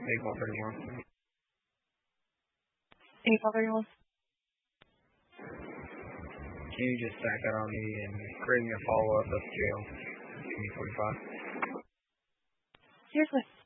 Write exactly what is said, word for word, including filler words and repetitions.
April thirty-one. April thirty-one. Can you just stack that on me and create me a follow-up at the jail? Give me forty-five. Seriously.